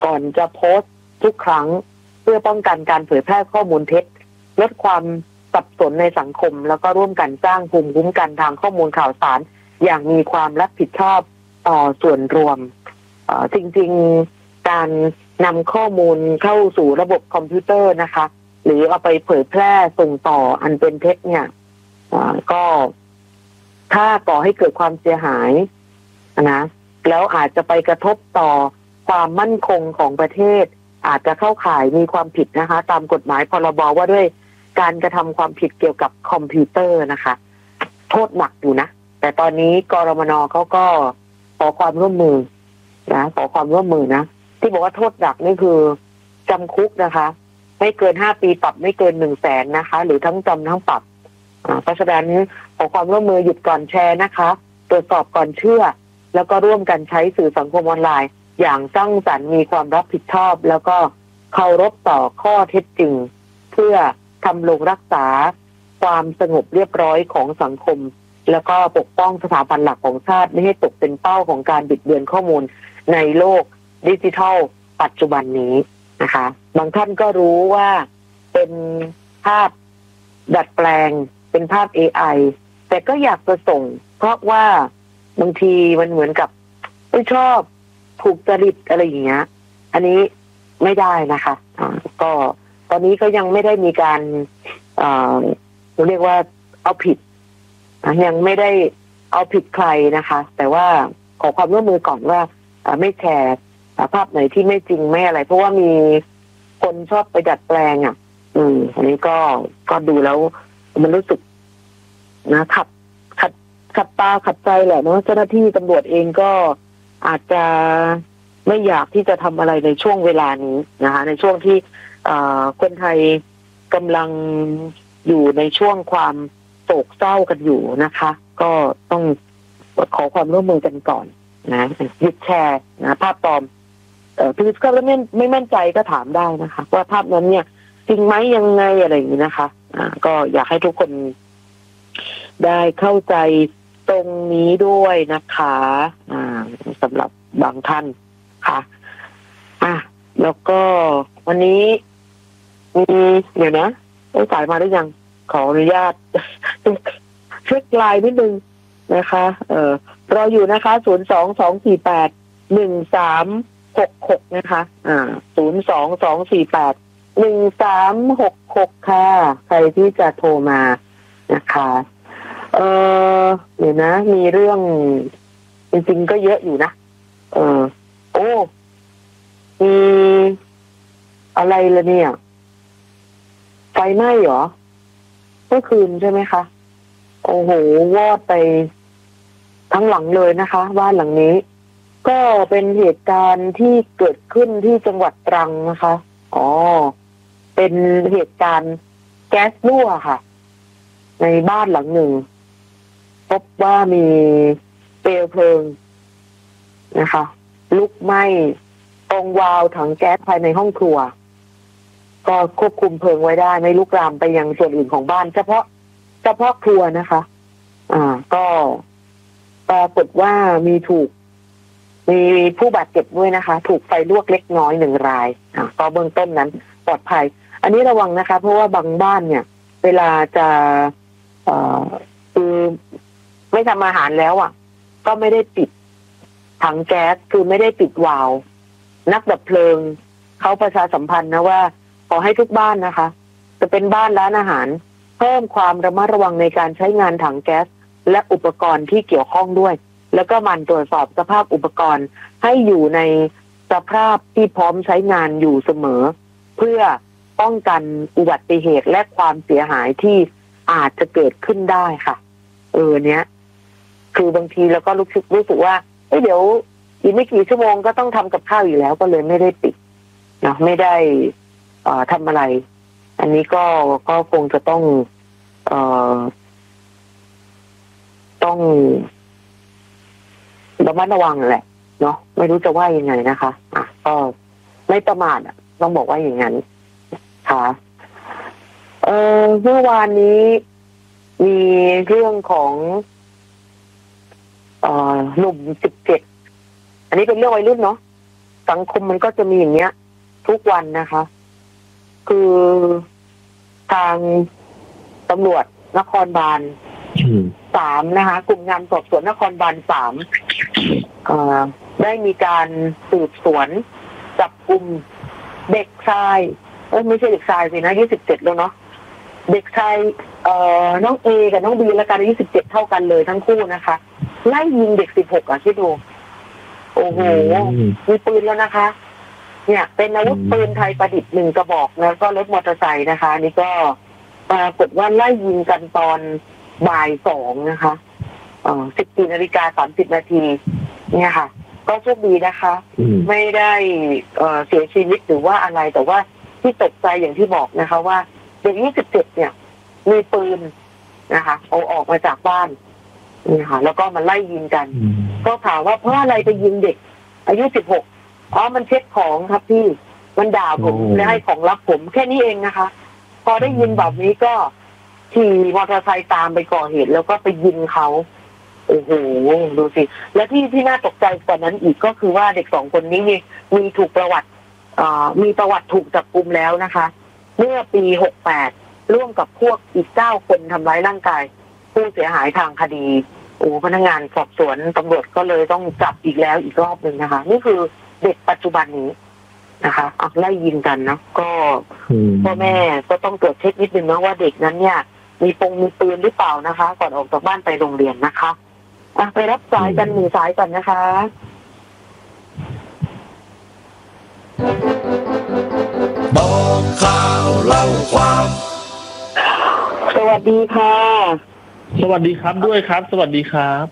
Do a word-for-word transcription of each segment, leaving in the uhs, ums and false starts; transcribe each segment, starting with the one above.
ก่อนจะโพสต์ทุกครั้งเพื่อป้องกันการเผยแพร่ข้อมูลเท็จลดความสับสนในสังคมแล้วก็ร่วมกันสร้างภูมิคุ้มกันทางข้อมูลข่าวสารอย่างมีความรับผิดชอบต่อส่วนรวมจริงๆการนำข้อมูลเข้าสู่ระบบคอมพิวเตอร์นะคะหรือเอาไปเผยแพร่ส่งต่ออันเป็นเท็จเนี่ยก็ถ้าก่อให้เกิดความเสียหายนะแล้วอาจจะไปกระทบต่อความมั่นคงของประเทศอาจจะเข้าข่ายมีความผิดนะคะตามกฎหมายพรบว่าด้วยการกระทำความผิดเกี่ยวกับคอมพิวเตอร์นะคะโทษหนักอยู่นะแต่ตอนนี้กรมนเขาก็ขอความร่วมมือนะขอความร่วมมือนะที่บอกว่าโทษหนักนี่คือจำคุกนะคะไม่เกินห้าปีปรับไม่เกินหนึ่งแสนนะคะหรือทั้งจำทั้งปรับเพราะฉะนั้นขอความร่วมมือหยุดก่อนแชร์นะคะตรวจสอบก่อนเชื่อแล้วก็ร่วมกันใช้สื่อสังคมออนไลน์อย่างสร้างสรรค์มีความรับผิดชอบแล้วก็เคารพต่อข้อเท็จจริงเพื่อทำลงรักษาความสงบเรียบร้อยของสังคมแล้วก็ปกป้องสถาบันหลักของชาติไม่ให้ตกเป็นเป้าของการบิดเบือนข้อมูลในโลกดิจิทัลปัจจุบันนี้นะคะบางท่านก็รู้ว่าเป็นภาพดัดแปลงเป็นภาพ เอ ไอ แต่ก็อยากจะส่งเพราะว่าบางทีมันเหมือนกับไม่ชอบถูกจริตอะไรอย่างเงี้ยอันนี้ไม่ได้นะคะอ่าก็ตอนนี้ก็ยังไม่ได้มีการอ่าเรียกว่าเอาผิดยังไม่ได้เอาผิดใครนะคะแต่ว่าขอความร่วมมือก่อนว่าไม่แชร์ภาพไหนที่ไม่จริงไม่อะไรเพราะว่ามีคนชอบไปดัดแปลงอ่ะอืมอันนี้ก็ก็ดูแล้วมันรู้สึกนะขัดขัดขัดตาขัดใจแหละเนาะเจ้าหน้าที่ตำรวจเองก็อาจจะไม่อยากที่จะทำอะไรในช่วงเวลานี้นะคะในช่วงที่คนไทยกำลังอยู่ในช่วงความโศกเศร้ากันอยู่นะคะก็ต้องขอความร่วมมือกันก่อนนะหยุดแชร์นะภาพปลอมเอ่อพี่ก็ไม่ไม่มั่นใจก็ถามได้นะคะว่าภาพนั้นเนี่ยจริงไหมยังไงอะไรอย่างนี้นะคะอ่าก็อยากให้ทุกคนได้เข้าใจตรงนี้ด้วยนะคะอ่าสำหรับบางท่านค่ะอ่ะแล้วก็วันนี้มีเดี๋ยวนะต้องสายมาได้ยังขออนุญาตเช็คไลน์นิดนึงนะคะเอ่อรออยู่นะคะศูนย์ สอง สอง สี่ แปด หนึ่ง สาม หก หกนะคะอ่าศูนย์ สอง สอง สี่ แปด หนึ่ง สาม หก หกค่ะใครที่จะโทรมานะคะเอ่อเดี๋ยวนะมีเรื่องจริงๆก็เยอะอยู่นะเออโอ้มีอะไรละเนี่ยไฟไหม้เหรอเมื่อคืนใช่ไหมคะโอ้โหวอดไปทั้งหลังเลยนะคะบ้านหลังนี้ก็เป็นเหตุการณ์ที่เกิดขึ้นที่จังหวัดตรังนะคะอ๋อเป็นเหตุการณ์แก๊สรั่วค่ะในบ้านหลังหนึ่งพบว่ามีเปลวเพลิงนะคะลุกไหม้ตรงวาล์วถังแก๊สภายในห้องครัวก็ควบคุมเพลิงไว้ได้ไม่ลุกลามไปยังส่วนอื่นของบ้านเฉพาะเฉพาะครัวนะคะอ่าก็ปรากฏว่ามีถูกมีผู้บาดเจ็บด้วยนะคะถูกไฟลวกเล็กน้อยหนึ่งรายอ่าก็เบื้องต้นนั้นปลอดภัยอันนี้ระวังนะคะเพราะว่าบางบ้านเนี่ยเวลาจะเอ่อคือไม่ทำอาหารแล้วอ่ะก็ไม่ได้ปิดถังแก๊สคือไม่ได้ปิดวาล์วนักดับเพลิงเขาประชาสัมพันธ์นะว่าขอให้ทุกบ้านนะคะจะเป็นบ้านร้านอาหารเพิ่มความระมัดระวังในการใช้งานถังแก๊สและอุปกรณ์ที่เกี่ยวข้องด้วยแล้วก็หมั่นตรวจสอบสภาพอุปกรณ์ให้อยู่ในสภาพที่พร้อมใช้งานอยู่เสมอเพื่อป้องกันอุบัติเหตุและความเสียหายที่อาจจะเกิดขึ้นได้ค่ะเออเนี้ยคือบางทีเราก็รู้สึกรู้สึกว่าเอ้ยเดี๋ยวอีกไม่กี่ชั่วโมงก็ต้องทำกับข้าวอยู่แล้วก็เลยไม่ได้ปิดนะไม่ได้เอ่อทำอะไรอันนี้ก็ก็คงจะต้องเอ่อต้องระมัดระวังแหละเนาะไม่รู้จะว่ายังไงนะคะอ่ะก็ไม่ประมาทอ่ะต้องบอกว่าอย่างนั้นค่ะเอ่อเมื่อวานนี้มีเรื่องของเอ่อหนุ่มสิบเจ็ดอันนี้เป็นเรื่องวัยรุ่นเนาะสังคมมันก็จะมีอย่างเงี้ยทุกวันนะคะ คือทางตำรวจนครบาลสามนะคะกลุ่มงานสอบสวนนครบาลสามได้มีการสืบสวนจับกลุ่มเด็กชายเอ้ยไม่ใช่เด็กชายสินะยี่สิบเจ็ดแล้วเนาะเด็กชายเอ่อน้องเอกับน้องบีและกันอายุสิบเจ็ดเท่ากันเลยทั้งคู่นะคะไล่ยิงเด็กสิบหกอ่ะคิดดูโอ้โหมีปืนแล้วนะคะเนี่ยเป็นอาวุธปืนไทยประดิษฐ์หนึ่งกระบอกแล้วก็รถมอเตอร์ไซค์นะคะนี่ก็ปรากฏว่าไล่ยิงกันตอนบ่ายสองนะคะเอ่อสิบสี่นาฬิกาสามสิบนาทีเนี่ยค่ะก็โชคดีนะคะไม่ได้เอ่อเสียชีวิตหรือว่าอะไรแต่ว่าที่ตกใจอย่างที่บอกนะคะว่าเด็กยี่สิบเจ็ดเนี่ยมีปืนนะคะเอาออกมาจากบ้านนี่ค่ะแล้วก็มาไล่ยิงกันก็ถามว่าเพราะอะไรไปยิงเด็กอายุสิบหกอ๋อมันเช็คของครับพี่มันด่าผมและให้ของรับผมแค่นี้เองนะคะพอได้ยินแบบนี้ก็ขี่มอเตอร์ไซค์ตามไปก่อเหตุแล้วก็ไปยิงเขาโอ้โหดูสิและที่ที่น่าตกใจกว่านั้นอีกก็คือว่าเด็กสองคนนี้มีมีถูกประวัติอ่ามีประวัติถูกจับกุมแล้วนะคะเมื่อปีหกแปดร่วมกับพวกอีกเก้าคนทำร้ายร่างกายผู้เสียหายทางคดีโอ้พนักงานสอบสวนตำรวจก็เลยต้องจับอีกแล้วอีกรอบหนึ่งนะคะนี่คือเด็กปัจจุบันนี้นะคะเอาไล่ยิงกันนะก็พ่อแม่ก็ต้องตรวจเช็คนิดนึงนะว่าเด็กนั้นเนี่ยมีปงมีปืนหรือเปล่านะคะก่อนออกจากบ้านไปโรงเรียนนะคะอ่ะไปรับสายกันหนึ่งสายก่อนนะคะบอกข่าวเล่าความสวัสดีค่ะสวัสดีครับด้วยครับสวัสดีครับ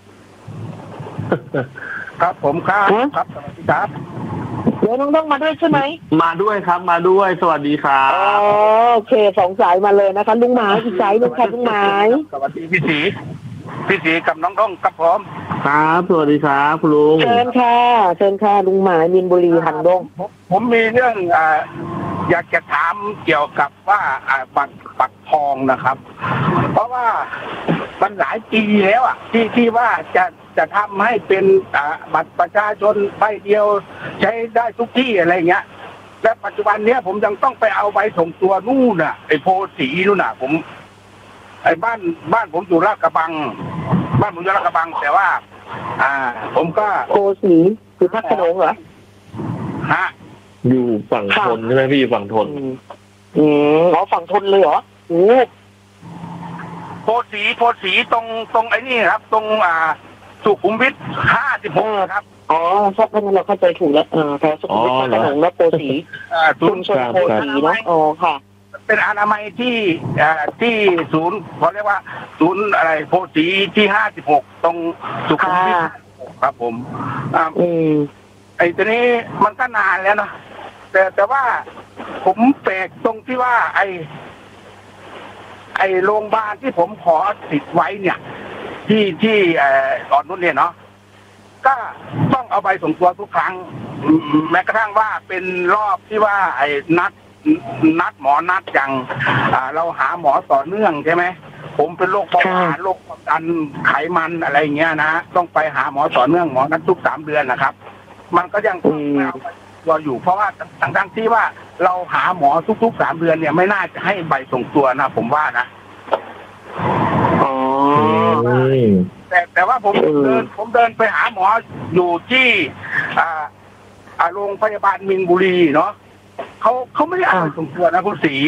ครับผมครับครับสวัสดีครับเดี๋ยวน้องต้องมาด้วยใช่ไหมมาด้วยครับมาด้วยสวัสดีครับอ๋อโอเคสองสายมาเลยนะคะลุงหมายอีกสายนึงค่ะลุงหมายสวัสดีพี่ศรีพี่ศรีกับน้องต้องกับผมครับสวัสดีครับคุณลุงเชิญค่ะเชิญค่ะลุงหมายมินบุรีหันดงผมมีเรื่องอ่าอยากจะถามเกี่ยวกับว่าบัตรบัตรทองนะครับเพราะว่ามันหลายปีแล้วอ่ะที่ที่ว่าจะจะทำให้เป็นบัตรประชาชนใบเดียวใช้ได้ทุกที่อะไรเงี้ยและปัจจุบันเนี้ยผมยังต้องไปเอาใบส่งตัวนู่นน่ะไอ้โพสีนู่นน่ะผมไอ้บ้านบ้านผมอยู่ลาดกระบังบ้านผมอยู่ลาดกระบังแต่ว่าอ่าผมก็โพสีคือพัทลุงเหรอฮะอยู่ฝั่งทนใช่ไหมพี่ฝั่งทนอืมอ๋อฝั่งทนเลยเหรอโอ้โพสีโพสีตรงตรงไอ้นี่ครับตรงอ่าสุขุมวิทห้าสิบหกครับอ๋อชอบเพราะงั้นเราเข้าใจถูกแล้วเออแถวสุขุมวิทพัทลุงและโพสีอ่าชุมชนโพสีเนาะอ๋อค่ะเป็นอนามัยที่อ่าที่ศูนย์เขาเรียกว่าศูนย์อะไรโพสีที่ห้าสิบหกตรงสุขุมวิทครับผมอ่าอืมไอ้ตัวนี้มันก็นานแล้วนะแต่แต่ว่าผมแปลกตรงที่ว่าไอ้ไอ้โรงพยาบาลที่ผมขอติดไว้เนี่ยที่ที่เอ่อตอนนู้นเนี่ยเนาะก็ต้องเอาใบส่งตัวทุกครั้งแม้กระทั่งว่าเป็นรอบที่ว่าไอ้นัดนัดหมอนัดอย่างอ่าเราหาหมอต่อเนื่องใช่ไหมผมเป็นโรคเบาหวานโรคความดันไขมันอะไรเงี้ยนะต้องไปหาหมอต่อเนื่องหมอนัดทุกสามเดือนนะครับมันก็ยังต้องเอาตัวอยู่เพราะว่าทั้งๆที่ว่าเราหาหมอทุกๆสามเดือนเนี่ยไม่น่าจะให้ใบส่งตัวนะผมว่านะอ๋อแต่แต่ว่าผมเดินผมเดินไปหาหมออยู่ที่อ่าอ่าโรงพยาบาลมินบุรีเนาะเขาเขาไม่ได้เอาใบส่งตัวนะคุณศรี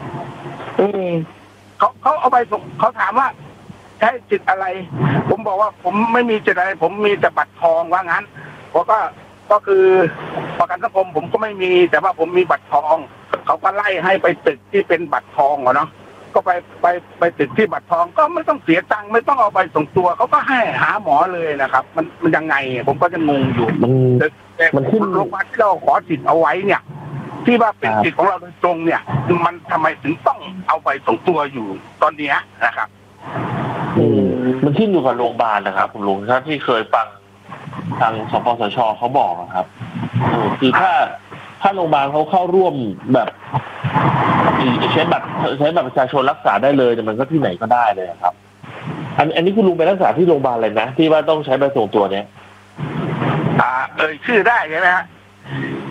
เขาเขาเอาใบส่งเขาถามว่าใช้จิตอะไรผมบอกว่าผมไม่มีจิตอะไรผมมีแต่บัตรทองว่างั้นเพราะก็ก็คือประกันสังคมผมก็ไม่มีแต่ว่าผมมีบัตรทองเขาก็ไล่ให้ไปตึกที่เป็นบัตรทองเหรอเนาะก็ไปไปไปตึกที่บัตรทองก็ไม่ต้องเสียตังค์ไม่ต้องเอาใบส่งตัวเขาก็ให้หาหมอเลยนะครับมันมันยังไงผมก็จะงงอยู่มันมันขึ้นโรงพยาบาลที่เราขอสิทธิ์เอาไว้เนี่ยที่ว่าเป็นสิทธิ์ของเราโดยตรงเนี่ยมันทำไมถึงต้องเอาใบส่งตัวอยู่ตอนนี้นะครับมันขึ้นอยู่กับโรงพยาบาลนะครับคุณลุงถ้าที่เคยฟังทางสปสชเขาบอกนะครับคือถ้าถ้าโรงพยาบาลเขาเข้าร่วมแบบใช้บัตรใช้บัตรประชาชนรักษาได้เลยแต่มันก็ที่ไหนก็ได้เลยครับอันอันนี้คุณลุงไปรักษาที่โรงพยาบาลอะไรนะที่ว่าต้องใช้ใบส่งตัวเนี้ยอ่าเอ่ยชื่อได้ใช่ไหมฮะ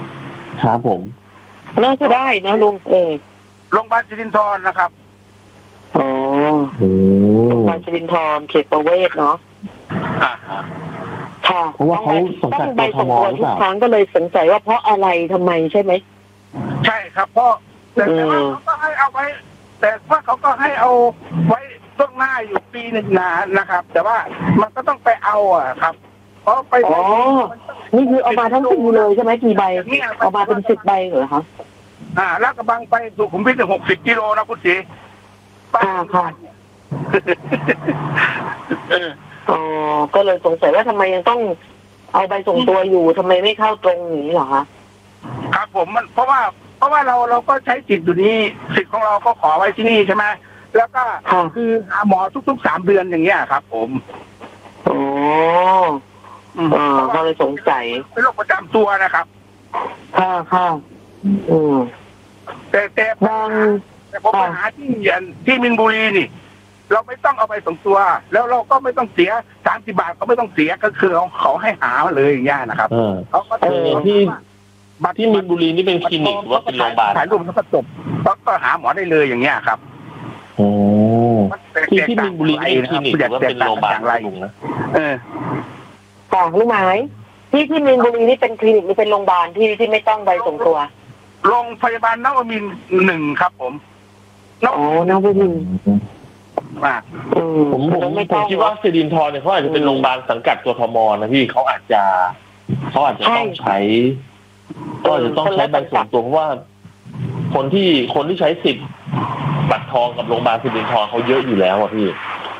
ครับผมน่าจะได้นะลุงเออโรงพยาบาลสิรินธรนะครับอ๋อโรงพยาบาลสิรินธรเขตประเวศเนาะอ่าค่ะเพราะว่าเขาส่งจากกทมทุกครั้งก็เลยสงสัยว่าเพราะอะไรทำไมใช่ไหมใช่ครับเพราะแต่ว่าเขาก็ให้เอาไว้แต่ว่าเขาก็ให้เอาไว้ล่วงหน้าอยู่ปีหนึ่งนานนะครับแต่ว่ามันก็ต้องไปเอาอ่ะครับเพราะไปอ๋อนี่คือเอามาทั้งปีเลยใช่ไหมกี่ใบเอามาเป็นสิบใบเหรอคะอ่าลาดกระบังไปสุขุมวิทหกสิบกิโลนะคุณศรีค่ะค่ะอ๋อก็เลยสงสัยว่าทำไมยังต้องเอาใบส่งตัวอยู่ทำไมไม่เข้าตรงนี้เหรอคะครับผมมันเพราะว่าเพราะว่าเราเราก็ใช้สิทธิ์อยู่นี้สิทธิ์ของเราก็ขอไว้ที่นี่ใช่ไหมแล้วก็คือหาหมอทุกๆสามเดือนอย่างเงี้ยครับผมอ๋ออ๋อก็เลยสงสัยเป็นโรคประจำตัวนะครับค่ะค่ะอืมแต่แต่บางแต่ผมไปหาที่ที่มินบุรีนี่เราไม่ต้องเอาไปส่งตัวแล้วเราก็ไม่ต้องเสียสามสิบบาทเขาไม่ต้องเสียก็คือเขาเขาให้หาเลยอย่างเงี้ยนะครับเขาก็ที่ที่มินบุรีนี่เป็นคลินิกหรือว่าเป็นโรงพยาบาลถ่ายรูปแล้วก็จบก็หาหมอได้เลยอย่างเงี้ยครับโอ้ที่ที่มินบุรีนี่เป็นคลินิกหรือว่าเป็นโรงพยาบาลอะไรนะเออต่างรู้ไหมที่ที่มินบุรีนี่เป็นคลินิกหรือเป็นโรงพยาบาลที่ที่ไม่ต้องใบส่งตัวโรงพยาบาลนวมินทร์หนึ่งครับผมอ๋อนวมินทร์มาผมผมผมคิดว่าสิรินธรเนี่ยเขาอาจจะเป็นโรงพยาบาลสังกัดกทมนะพี่เขาอาจจะเขาอาจจะต้องใช้ก็อาจจะต้องใช้ใบส่งตัวเพราะว่าคนที่คนที่ใช้สิทธิ์บัตรทองกับโรงพยาบาลสิรินธรเขาเยอะอยู่แล้วอ่ะพี่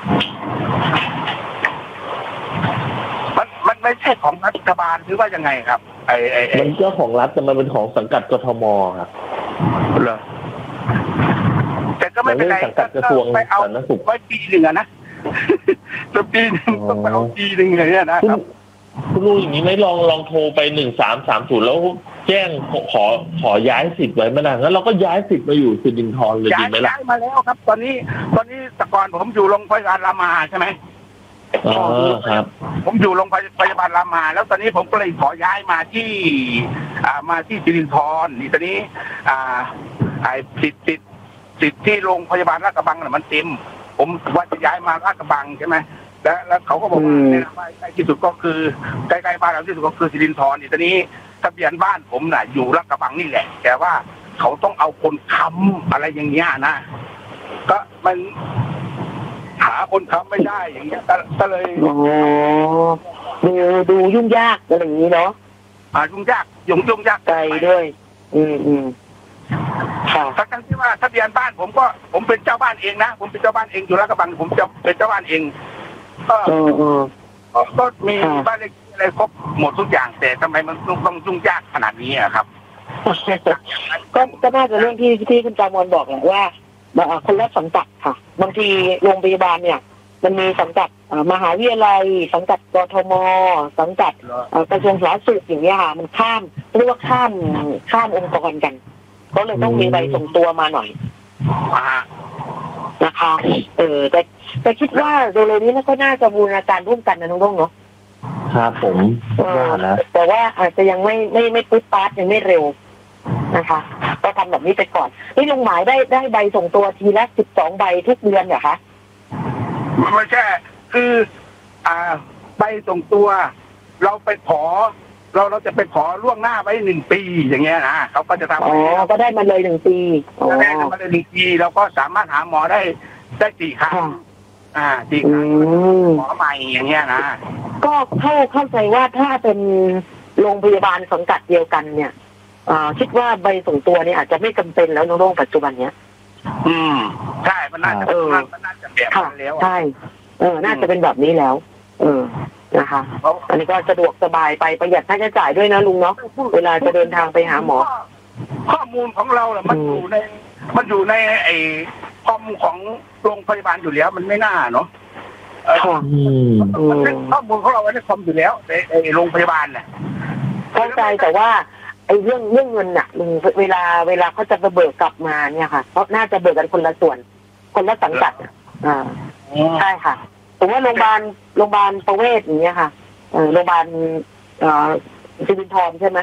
มันมันไม่ใช่ของรัฐบาลหรือว่ายังไงครับไอไอมันก็ของรัฐแต่มันเป็นของสังกัดกทมครับเหรอแต่ก็ไม่เป็นไรสังกัดกระทรวงไปเอาไว้ปีหนึ่งอะนะแล้วปีหนึ่งต้องไปเอาปีหนึ่งเลยเนี่ยนะครับคุณลุงอย่างนี้ไม่ลองลองโทรไปหนึ่งสามสามศูนย์แล้วแจ้งขอขอย้ายสิทธิ์ไว้ไม่นานงั้นเราก็ย้ายสิทธิ์มาอยู่สิรินธรเลยดีไหมล่ะย้ายมาแล้วครับตอนนี้ตอนนี้แต่ก่อนผมอยู่โรงพยาบาลรามาใช่ไหมอ๋อครับผมอยู่โรงพยาบาลรามาแล้วตอนนี้ผมก็เลยขอย้ายมาที่อ่ามาที่สิรินธรนี่ตอนนี้อ่าไอ้สิทธิ์สิทธิ์สิทธิ์ที่โรงพยาบาลลาดกระบังน่ะมันเต็มผมว่าจะย้ายมาลาดกระบังใช่ไหมแล้วแล้วเขาก็บอกว่าใกล้ที่สุดก็คือใกล้ๆบ้านเราที่สุดก็คือสิรินธรนี่ตอนนี้ทะเบียนบ้านผมน่ะอยู่ลาดกระบังนี่แหละแต่ว่าเขาต้องเอาคนค้ำอะไรอย่างเงี้ยนะก็มันหาคนค้ำไม่ได้อย่างเงี้ยก็เลยอ๋อดูดูยุ่งยากอะไรอย่างนี้เนาะอ่ายุ่งยากยุ่งยุ่งยากใจด้วยอืมอืมค่ะทั้งที่ว่าทะเบียนบ้านผมก็ผมเป็นเจ้าบ้านเองนะผมเป็นเจ้าบ้านเองอยู่ลาดกระบังผมจะเป็นเจ้าบ้านเองก็ก็มีบ้านเลขที่อะไรครบหมดทุกอย่างแต่ทำไมมันต้องยุ่งยากขนาดนี้อะครับก็ก็น่าจะเรื่องที่ที่คุณจามอนบอกแหละว่าคนละสังกัดค่ะบางทีโรงพยาบาลเนี่ยมันมีสังกัดมหาวิทยาลัยสังกัดกทมสังกัดกระทรวงสาธารณสุขอย่างเงี้ยค่ะมันข้ามเรียกว่าข้ามข้ามองค์กรกันก็เลยต้องมีใบส่งตัวมาหน่อยนะคะเออแต่แต่คิดว่าโดยเลยนี้ก็น่าจะบูรณาการร่วมกันนะน้องๆเนาะครับผมว่านะแต่ว่าอาจจะยังไม่ไม่ไม่ปุ๊บปั๊บยังไม่เร็วนะคะก็ทำแบบนี้ไปก่อนนี่ลุงหมายได้ได้ใบส่งตัวทีละสิบสองใบทุกเดือนเหรอคะไม่ใช่คืออ่าใบส่งตัวเราไปขอเราเราจะไปขอล่วงหน้าไว้หนึ่งปีอย่างเงี้ยนะเขาก็จะทำอ๋อก็ได้มาเลยหนึ่งปีได้มาเลยหนึ่งปีเราก็สามารถหาหมอได้ได้สี่ครั้งอ่าสี่ครั้งหมอใหม่อย่างเงี้ยนะก็เข้าเข้าใจว่าถ้าเป็นโรงพยาบาลสังกัดเดียวกันเนี่ยอ่าคิดว่าใบส่งตัวนี่อาจจะไม่จำเป็นแล้วในโรงปัจจุบันเนี้ยอืมใช่มันน่าจะมันน่าจะแบบนั้นแล้วใช่เออน่าจะเป็นแบบนี้แล้วเออนะคะอันนี้ก็สะดวกสบายไปประหยัดค่าใช้จ่ายด้วยนะลุงเนาะเวลาจะเดินทางไปหาหมอข้อมูลของเราแหละมันอยู่ในมันอยู่ในไอ้คอมของโรงพยาบาลอยู่แล้วมันไม่น่าเนาะมันเป็นข้อมูลของเราไว้ในคอมอยู่แล้วในไอ้โรงพยาบาลเนี่ยเข้าใจแต่ว่าไอ้เรื่องเรื่องเงินน่ะลุงเวลาเวลาเขาจะเบิกกลับมาเนี่ยค่ะเพราะน่าจะเบิกกันคนละส่วนคนละสังกัดอ่าใช่ค่ะสมมติว่าโรงพยาบาลโรงพยาบาลประเวศอย่างเงี้ยค่ะเออโรงพยาบาลเอ่อสิรินธรใช่ไหม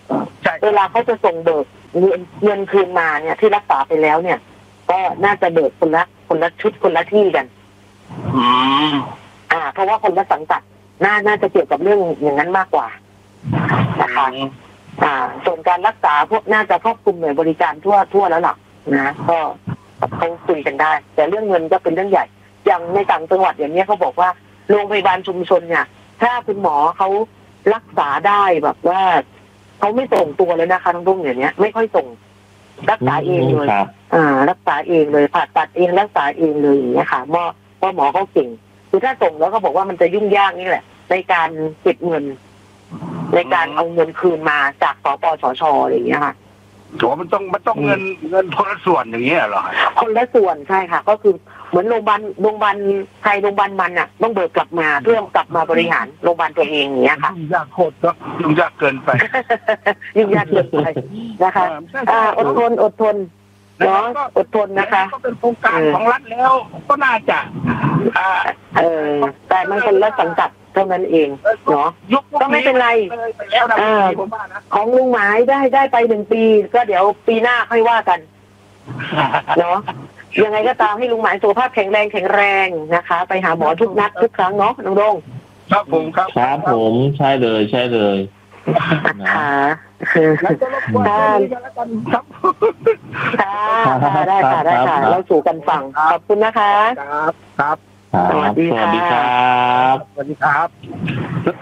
ใช่เวลาเขาจะส่งเบิกเงินเงินคืนมาเนี่ยที่รักษาไปแล้วเนี่ย ก็น่าจะเบิกคนละคนละชุดคนละที่กันอืมอ่า เพราะว่าคนละสังกัดน่าน่าจะเกี่ยวกับเรื่องอย่างนั้นมากกว่านะคะอ่าส่วนการรักษาพวกน่าจะครอบคลุมหน่วยบริการทั่วทั่วแล้วหลักนะก็เขาคุยกันได้ แต่เรื่องเงินก็เป็นเรื่องใหญ่อย่างในต่างจังหวัดอย่างนี้เขาบอกว่าโรงพยาบาลชุมชนเนี่ยถ้าคุณหมอเขารักษาได้แบบว่าเขาไม่ส่งตัวเลยนะคะทั้งรุ่งอย่างเนี้ยไม่ค่อยส่งรักษาเองเลยอ่า รักษาเองเลยผ่าตัดเองรักษาเองเลยอย่างเงี้ยค่ะเพราะเพราะหมอเขาเก่งคือถ้าส่งแล้วก็บอกว่ามันจะยุ่งยากนี่แหละในการเก็บเงิน ในการเอาเงินคืนมาจากสปสชอะไรอย่างเงี้ยค่ะถือว่ามันต้องมันต้องเงินเงินคนละส่วนอย่างเงี้ยเหรอคนละส่วนใช่ค่ะ ก็คือเหมือนโรงพยาบาลโรงพยาบาลใครโรงพยาบาลมันอ่ะต้องเบิกกลับมาเพื่อกลับมาบริหารโรงพยาบาลตัวเองอย่างเงี้ยค่ะยุ่งยากโคตรก็ยุ่งยากเกินไปยุ่งยากเกินไปนะคะอ่าอดทนอดทนเนาะอดทนนะคะก็เป็นโครงการของรัฐแล้วก็น่าจะอ่าเออแต่มันคนละสังกัดเท่านั้นเองเนาะก็ไม่เป็นไรของลุงหมายได้ได้ไปหนึ่งปีก็เดี๋ยวปีหน้าค่อยว่ากันเนาะยังไงก็ตามให้ลุงหมายสุขภาพแข็งแรงแข็งแรงนะคะไปหาหมอทุกนัดทุกครั้งเนาะน้องดงครับผมครับครับผมใช่เลยใช่เลยค่ะแล้วก็รบกวนกันแล้วกันครับค่ะได้ค่ะได้ค่ะเราสู่กันฟังขอบคุณนะคะครับครับสวัสดีครับสวัสดีครับ